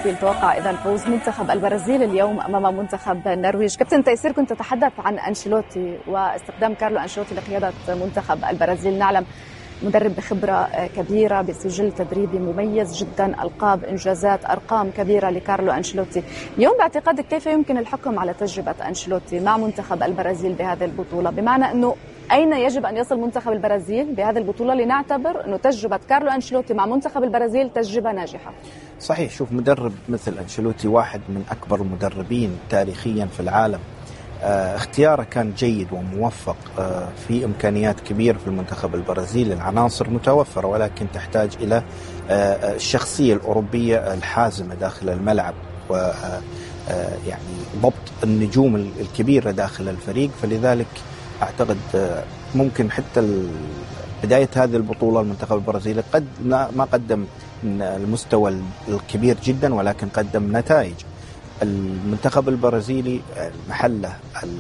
أنشيلوتي يتوقع إذا فوز منتخب البرازيل اليوم أمام منتخب النرويج. كابتن تيسير، كنت تتحدث عن أنشيلوتي واستخدام كارلو أنشيلوتي لقيادة منتخب البرازيل. نعلم مدرب بخبرة كبيرة بسجل تدريبي مميز جدا، ألقاب، إنجازات، أرقام كبيرة لكارلو أنشيلوتي. اليوم باعتقادك كيف يمكن الحكم على تجربة أنشيلوتي مع منتخب البرازيل بهذه البطولة، بمعنى أنه أين يجب أن يصل منتخب البرازيل بهذه البطولة لنعتبر أنه تجربة كارلو أنشيلوتي مع منتخب البرازيل تجربة ناجحة؟ صحيح، شوف، مدرب مثل أنشيلوتي واحد من أكبر المدربين تاريخيا في العالم. اختياره كان جيد وموفق. في إمكانيات كبيرة في المنتخب البرازيلي، العناصر متوفرة، ولكن تحتاج إلى الشخصية الأوروبية الحازمة داخل الملعب، ويعني ضبط النجوم الكبيرة داخل الفريق. فلذلك أعتقد ممكن حتى بداية هذه البطولة المنتخب البرازيلي قد ما قدم المستوى الكبير جدا، ولكن قدم نتائج. المنتخب البرازيلي محله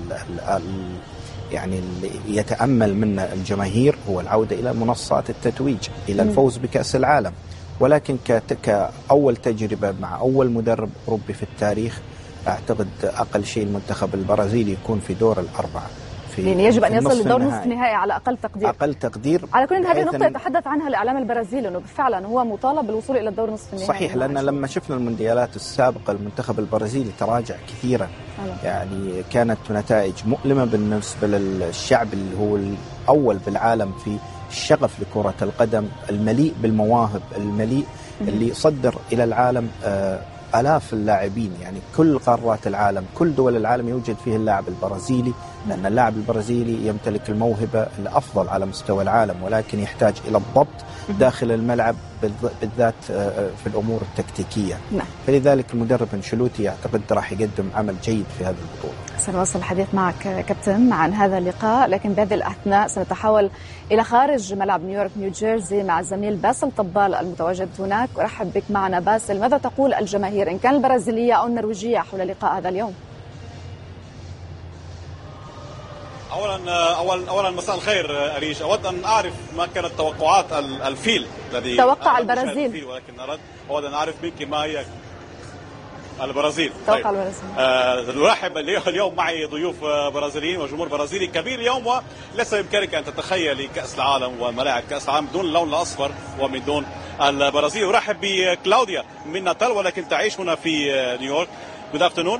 يعني اللي يتأمل منه الجماهير هو العودة إلى منصات التتويج، إلى الفوز بكأس العالم. ولكن كأول تجربة مع أول مدرب أوروبي في التاريخ، أعتقد أقل شيء المنتخب البرازيلي يكون في دور الأربعة، يعني يجب أن يصل لدور نصف النهائي على أقل تقدير. على كل هذه النقطة يتحدث عنها الإعلام البرازيلي، أنه فعلا هو مطالب بالوصول إلى الدور نصف النهائي. صحيح، لأن لما شفنا المونديالات السابقة المنتخب البرازيلي تراجع كثيرا. يعني كانت نتائج مؤلمة بالنسبة للشعب اللي هو الأول بالعالم في الشغف لكرة القدم، المليء بالمواهب، المليء اللي صدر إلى العالم آلاف اللاعبين. يعني كل قارات العالم، كل دول العالم يوجد فيه اللاعب البرازيلي، لأن اللاعب البرازيلي يمتلك الموهبة الأفضل على مستوى العالم، ولكن يحتاج إلى الضبط داخل الملعب، بالذات في الأمور التكتيكية. فلذلك المدرب أنشيلوتي أعتقد راح يقدم عمل جيد في هذه البطولة. سنواصل الحديث معك كابتن عن هذا اللقاء، لكن بهذه الأثناء سنتحول إلى خارج ملعب نيويورك نيوجيرسي مع الزميل باسل طبال المتواجد هناك. أرحب بك معنا باسل. ماذا تقول الجماهير إن كان البرازيلية أو النرويجية حول لقاء هذا اليوم؟ اولا مساء الخير أريج. اود ان اعرف ما كانت توقعات الفيل الذي توقع البرازيل، ولكن اود ان اعرف منك ما هي البرازيل. توقع البرازيل. نرحب اليوم معي ضيوف برازيليين وجمهور برازيلي كبير اليوم، وليس بامكانك ان تتخيلي كاس العالم وملاعب كاس العالم بدون اللون الاصفر ومن دون البرازيل. ارحب بكلاوديا من ناتال ولكن تعيش هنا في نيويورك. Good afternoon.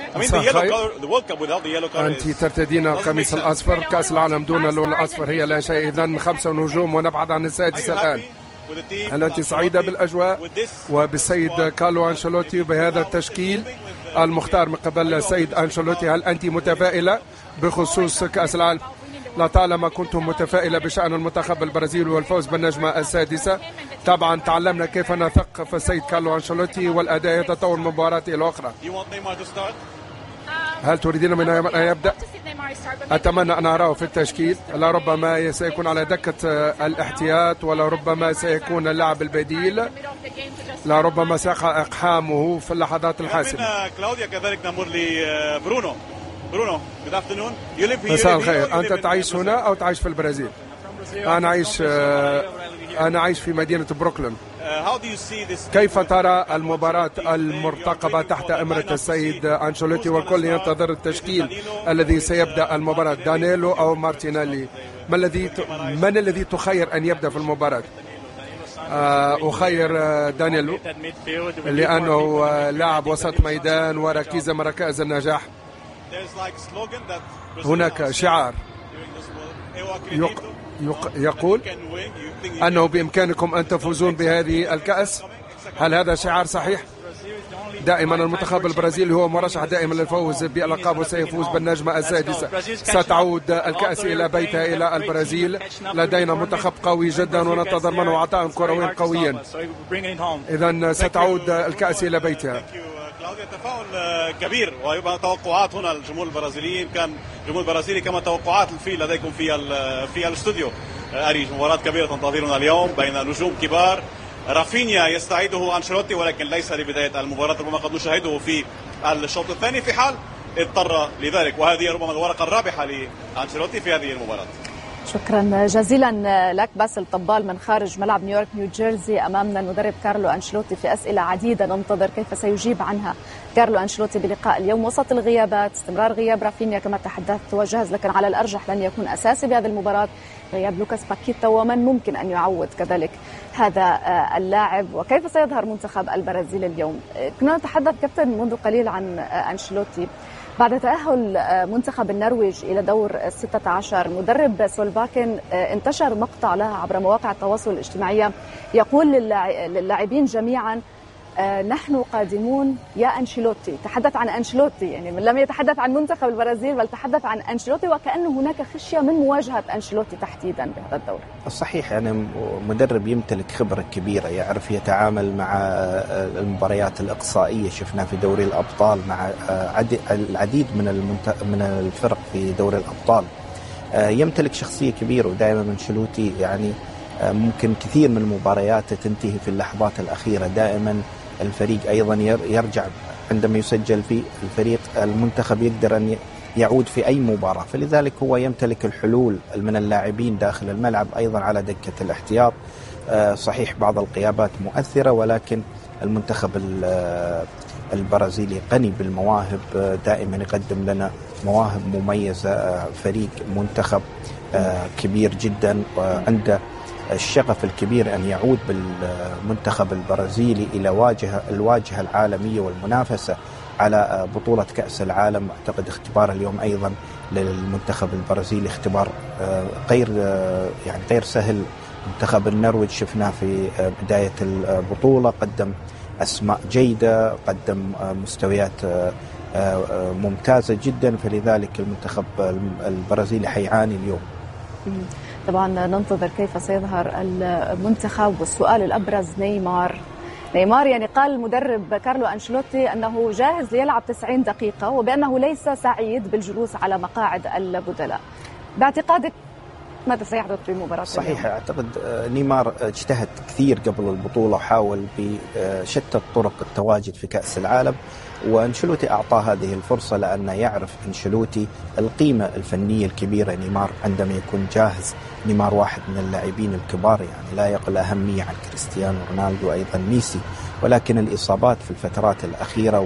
أنت ترتدين القميص الأصفر. كأس العالم دون اللون الأصفر هي لا شيء. إذن 5 نجوم ونبعد عن السادسة الآن. هل أنت سعيدة بالأجواء وبالسيد كارلو أنشيلوتي بهذا التشكيل المختار من قبل السيد أنشيلوتي؟ هل أنت متفائلة بخصوص كأس العالم؟ لطالما كنتم متفائلة بشأن المنتخب البرازيلي والفوز بالنجمة السادسة. طبعا تعلمنا كيف نثق في السيد كارلو أنشيلوتي والأداء يتطور من مباراة إلى أخرى. هل تريدين من أن يبدأ؟ أتمنى أن أراه في التشكيل. لربما سيكون على دكة الاحتياط، ولربما سيكون اللاعب البديل، لربما سيقع إقحامه في اللحظات الحاسمة. كلاوديا كذلك نمر لبرونو. مساء الخير. أنت تعيش هنا أو تعيش في البرازيل؟ أنا أعيش في مدينة بروكلين. كيف ترى المباراة المرتقبة تحت أمرة السيد أنشيلوتي والكل ينتظر التشكيل الذي سيبدأ المباراة، دانييلو أو مارتينيلي؟ من الذي تخير أن يبدأ في المباراة؟ أخير دانييلو لأنه لاعب وسط ميدان وركيزة من ركائز النجاح. هناك شعار يقول أنه بإمكانكم أن تفوزون بهذه الكأس. هل هذا شعار صحيح؟ دائما المنتخب البرازيلي هو مرشح دائما للفوز بالألقاب وسيفوز بالنجمة السادسة. ستعود الكأس إلى بيتها إلى البرازيل. لدينا منتخب قوي جدا وننتظر منه عطاء كروي قويا. إذن ستعود الكأس إلى بيتها. تفاؤل كبير ويبقى توقعات هنا الجمهور البرازيليين. كان الجمهور البرازيلي كما توقعات الفيل لديكم في الاستوديو. أريج مباراة كبيرة تنتظرنا اليوم بين نجوم كبار. رافينيا يستعيده أنشيلوتي ولكن ليس لبداية المباراة، ربما قد نشاهده في الشوط الثاني في حال اضطر لذلك، وهذه ربما الورقة الرابحة لأنشيلوتي في هذه المباراة. شكرا جزيلا لك باسل طبال من خارج ملعب نيويورك نيوجيرسي. أمامنا المدرب كارلو أنشيلوتي في أسئلة عديدة ننتظر كيف سيجيب عنها كارلو أنشيلوتي بلقاء اليوم وسط الغيابات، استمرار غياب رافينيا كما تحدثت وجاهز لكن على الأرجح لن يكون أساسي بهذه المباراة، غياب لوكاس باكيتا ومن ممكن أن يعوض كذلك هذا اللاعب، وكيف سيظهر منتخب البرازيل اليوم. كنا نتحدث كابتن منذ قليل عن أنشيلوتي بعد تأهل منتخب النرويج إلى دور 16. مدرب سولباكن انتشر مقطع لها عبر مواقع التواصل الاجتماعي يقول للاعبين جميعا نحن قادمون يا أنشيلوتي. تحدث عن أنشيلوتي، يعني لم يتحدث عن منتخب البرازيل بل تحدث عن أنشيلوتي، وكأن هناك خشية من مواجهة أنشيلوتي تحديدا بهذا الدور. صحيح، يعني مدرب يمتلك خبرة كبيرة، يعرف يتعامل مع المباريات الإقصائية، شفنا في دوري الأبطال مع العديد من الفرق في دوري الأبطال. يمتلك شخصية كبيرة، ودائما أنشيلوتي يعني ممكن كثير من المباريات تنتهي في اللحظات الأخيرة. دائما الفريق أيضا يرجع عندما يسجل في الفريق المنتخب يقدر أن يعود في أي مباراة، فلذلك هو يمتلك الحلول من اللاعبين داخل الملعب أيضا على دكة الاحتياط. صحيح بعض الغيابات مؤثرة، ولكن المنتخب البرازيلي غني بالمواهب، دائما يقدم لنا مواهب مميزة. فريق منتخب كبير جدا وعنده الشغف الكبير أن يعود بالمنتخب البرازيلي إلى الواجهة العالمية والمنافسة على بطولة كأس العالم. أعتقد اختبار اليوم أيضا للمنتخب البرازيلي اختبار غير سهل. منتخب النرويج شفناه في بداية البطولة قدم أسماء جيدة، قدم مستويات ممتازة جدا، فلذلك المنتخب البرازيلي حيعاني اليوم. طبعا ننتظر كيف سيظهر المنتخب. والسؤال الأبرز نيمار يعني قال المدرب كارلو أنشيلوتي أنه جاهز ليلعب 90 دقيقة وبأنه ليس سعيد بالجلوس على مقاعد البدلاء. باعتقادك ماذا سيحدث في المباراة؟ صحيح، أعتقد نيمار اجتهد كثير قبل البطولة وحاول بشتى الطرق التواجد في كأس العالم، وأنشيلوتي أعطاه هذه الفرصة لأنه يعرف أنشيلوتي القيمة الفنية الكبيرة نيمار عندما يكون جاهز. نيمار واحد من اللاعبين الكبار، يعني لا يقل أهمية عن كريستيانو رونالدو أيضا ميسي، ولكن الإصابات في الفترات الأخيرة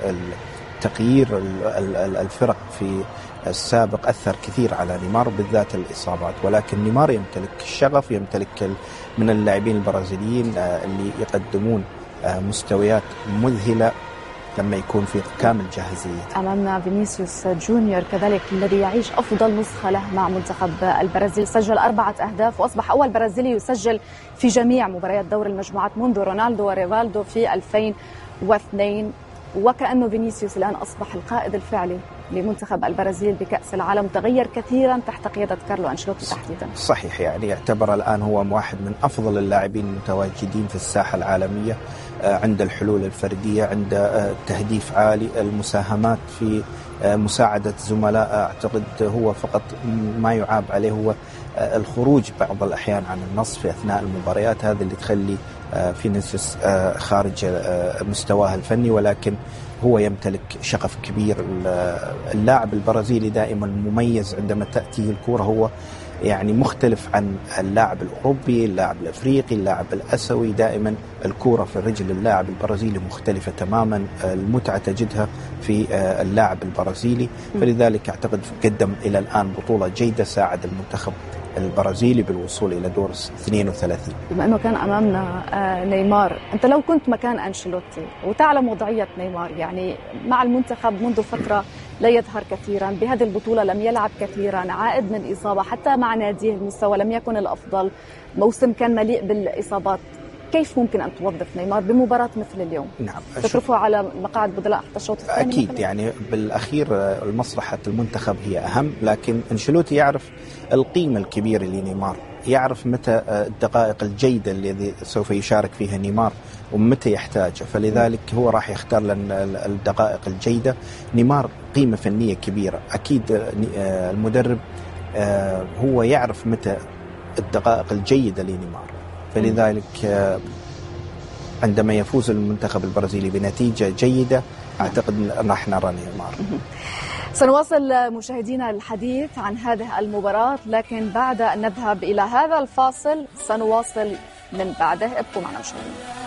والتغيير الفرق في السابق أثر كثير على نيمار بالذات الإصابات. ولكن نيمار يمتلك الشغف، يمتلك من اللاعبين البرازيليين اللي يقدمون مستويات مذهلة لما يكون في كامل جاهزية. أمامنا فينيسيوس جونيور كذلك الذي يعيش أفضل نسخة له مع منتخب البرازيل، سجل 4 أهداف وأصبح أول برازيلي يسجل في جميع مباريات دور المجموعات منذ رونالدو وريفالدو في 2002. وكأنه فينيسيوس الآن أصبح القائد الفعلي لمنتخب البرازيل بكأس العالم، تغير كثيرا تحت قيادة كارلو أنشيلوتي تحديدا. صحيح، يعني يعتبر الآن هو واحد من أفضل اللاعبين المتواجدين في الساحة العالمية، عند الحلول الفردية، عند تهديف عالي، المساهمات في مساعدة زملاء. أعتقد هو فقط ما يعاب عليه هو الخروج بعض الأحيان عن النص في أثناء المباريات، هذا اللي تخلي فينيسيوس خارج مستواه الفني، ولكن هو يمتلك شغف كبير. اللاعب البرازيلي دائما مميز عندما تأتيه الكرة، هو يعني مختلف عن اللاعب الأوروبي، اللاعب الأفريقي، اللاعب الأسيوي. دائما الكرة في رجل اللاعب البرازيلي مختلفة تماما، المتعة تجدها في اللاعب البرازيلي، فلذلك أعتقد قدم إلى الآن بطولة جيدة، ساعد المنتخب البرازيلي بالوصول إلى دور 32. بما أنه كان أمامنا نيمار، أنت لو كنت مكان أنشيلوتي وتعلم وضعية نيمار، يعني مع المنتخب منذ فترة لا يظهر كثيرا، بهذه البطولة لم يلعب كثيرا، عائد من إصابة، حتى مع ناديه المستوى لم يكن الأفضل، موسم كان مليء بالإصابات، كيف ممكن أن توظف نيمار بمباراة مثل اليوم؟ نعم، تتركه على مقاعد بدلاء حتى الشوط الثاني؟ أكيد مثلاً؟ يعني بالأخير مصلحة المنتخب هي أهم، لكن أنشيلوتي يعرف القيمة الكبيرة لنيمار، يعرف متى الدقائق الجيدة الذي سوف يشارك فيها نيمار ومتى يحتاجه، فلذلك هو راح يختار لنا الدقائق الجيدة. نيمار قيمة فنية كبيرة، أكيد المدرب هو يعرف متى الدقائق الجيدة لنيمار، فلذلك عندما يفوز المنتخب البرازيلي بنتيجة جيدة أعتقد راح نرى نيمار. سنواصل مشاهدينا الحديث عن هذه المباراة، لكن بعد أن نذهب إلى هذا الفاصل سنواصل من بعده. ابقوا معنا مشاهدينا.